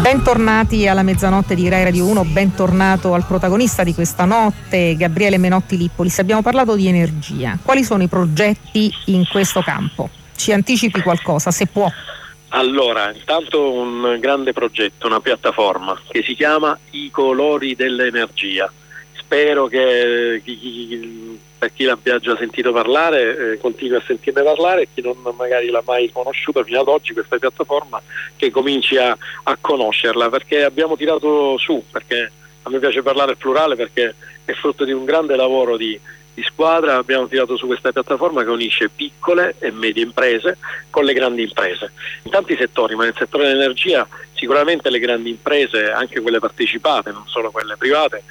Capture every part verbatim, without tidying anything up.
Bentornati alla mezzanotte di Rai Radio uno, bentornato al protagonista di questa notte, Gabriele Menotti Lippolis. Abbiamo parlato di energia. Quali sono i progetti in questo campo? Ci anticipi qualcosa, se può? Allora, intanto un grande progetto, una piattaforma che si chiama I Colori dell'Energia. Spero che chi, chi, per chi l'abbia già sentito parlare eh, continui a sentirne parlare, e chi non magari l'ha mai conosciuta fino ad oggi questa piattaforma, che cominci a, a conoscerla, perché abbiamo tirato su, perché a me piace parlare al plurale, perché è frutto di un grande lavoro di, di squadra. Abbiamo tirato su questa piattaforma che unisce piccole e medie imprese con le grandi imprese in tanti settori, ma nel settore dell'energia sicuramente le grandi imprese, anche quelle partecipate, non solo quelle private,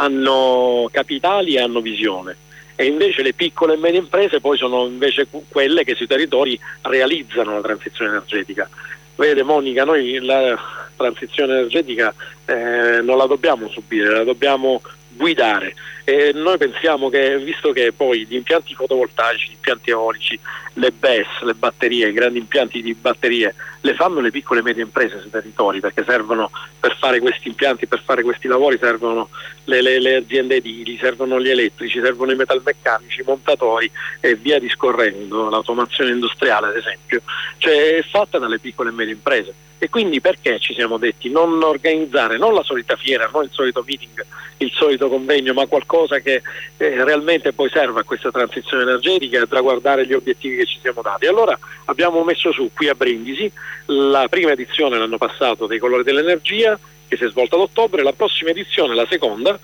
hanno capitali e hanno visione, e invece le piccole e medie imprese poi sono invece quelle che sui territori realizzano la transizione energetica. Vede Monica, noi la transizione energetica eh, non la dobbiamo subire, la dobbiamo guidare, e noi pensiamo che, visto che poi gli impianti fotovoltaici, gli impianti eolici, le B E S, le batterie, i grandi impianti di batterie le fanno le piccole e medie imprese sui territori, perché servono per fare questi impianti, per fare questi lavori servono le, le, le aziende edili, servono gli elettrici, servono i metalmeccanici, i montatori e via discorrendo, l'automazione industriale ad esempio, cioè è fatta dalle piccole e medie imprese. E quindi perché ci siamo detti non organizzare non la solita fiera, non il solito meeting, il solito convegno, ma qualcosa che eh, realmente poi serva a questa transizione energetica e a traguardare gli obiettivi che ci siamo dati. Allora abbiamo messo su qui a Brindisi la prima edizione l'anno passato dei Colori dell'Energia, che si è svolta ad ottobre, la prossima edizione, la seconda,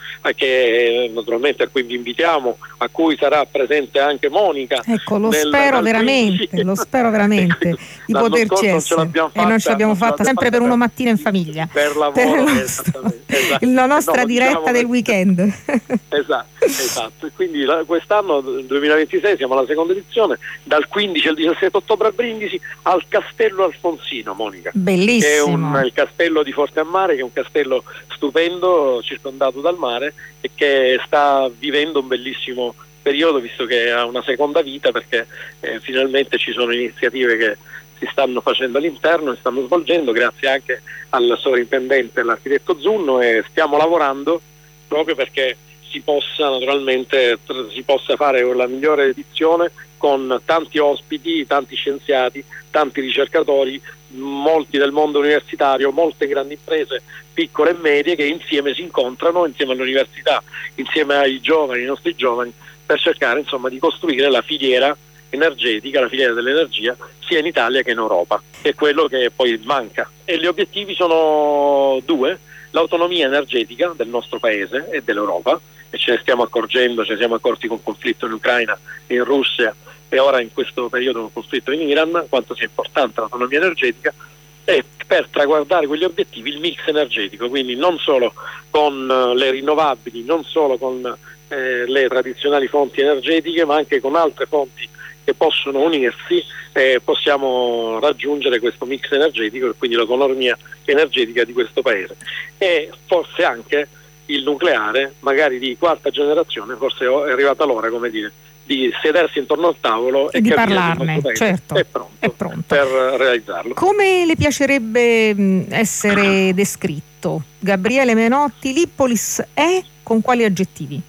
che naturalmente a cui vi invitiamo, a cui sarà presente anche Monica. Ecco, lo nel, spero veramente, quindici lo spero veramente di poterci essere. Fatta, e noi ce l'abbiamo fatta sempre per uno mattina in famiglia. Per lavoro, per la, esattamente, esatto. la nostra no, diretta diciamo del che... weekend. Esatto, esatto. E quindi la, quest'anno, duemilaventisei, siamo alla seconda edizione, dal quindici al diciassette ottobre a Brindisi, al Castello Alfonsino, Monica. Bellissimo. Che è un, il castello di Forte a Mare, che è un castello stupendo, circondato dal mare, e che sta vivendo un bellissimo periodo, visto che ha una seconda vita, perché eh, finalmente ci sono iniziative che si stanno facendo all'interno, si stanno svolgendo grazie anche al sovrintendente, l'architetto Zunno, e stiamo lavorando proprio perché si possa naturalmente si possa fare la migliore edizione, con tanti ospiti, tanti scienziati, tanti ricercatori, molti del mondo universitario, molte grandi imprese piccole e medie, che insieme si incontrano, insieme all'università, insieme ai giovani, ai nostri giovani, per cercare insomma di costruire la filiera energetica, la filiera dell'energia, sia in Italia che in Europa, che è quello che poi manca. E gli obiettivi sono due: l'autonomia energetica del nostro paese e dell'Europa, e ce ne stiamo accorgendo, ce ne siamo accorti con il conflitto in Ucraina e in Russia, e ora in questo periodo con il conflitto in Iran, quanto sia importante l'autonomia energetica, e per traguardare quegli obiettivi il mix energetico, quindi non solo con le rinnovabili, non solo con eh, le tradizionali fonti energetiche, ma anche con altre fonti che possono unirsi, e possiamo raggiungere questo mix energetico e quindi l'autonomia energetica di questo paese. E forse anche il nucleare, magari di quarta generazione, forse è arrivata l'ora, come dire, di sedersi intorno al tavolo e, e di parlarne, certo, è pronto, è pronto per realizzarlo. Come le piacerebbe mh, essere descritto? Gabriele Menotti Lippolis è con quali aggettivi?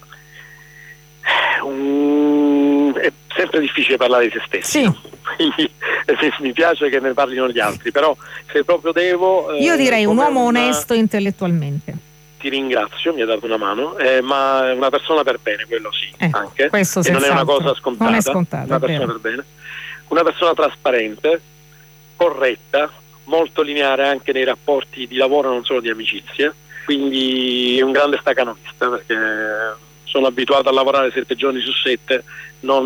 Um, è sempre difficile parlare di se stessi, sì. No? Quindi mi piace che ne parlino gli altri, però se proprio devo... Io direi eh, un uomo una... onesto intellettualmente. Ti ringrazio, mi ha dato una mano, eh, ma una persona per bene, quello sì, eh, anche, questo e non è una cosa scontata, non è scontata, una persona per bene, una persona trasparente, corretta, molto lineare anche nei rapporti di lavoro, non solo di amicizia, quindi è un grande stacanovista, perché sono abituato a lavorare sette giorni su sette, non